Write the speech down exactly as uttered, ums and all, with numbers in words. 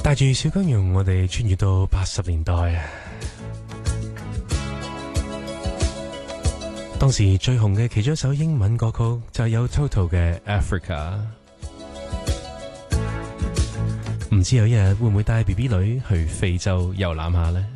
帶住小姜蓉，我哋穿越到八十年代啊！當時最紅嘅其中一首英文歌曲就係有 Toto 嘅 Africa。唔知有一日會唔會帶 B B 女去非洲遊覽下呢？